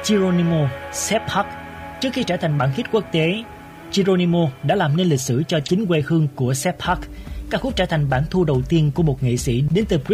Geronimo Sepak. Trước khi trở thành bản hit quốc tế, Geronimo đã làm nên lịch sử cho chính quê hương của Sepak. Ca khúc trở thành bản thu đầu tiên của một nghệ sĩ đến từ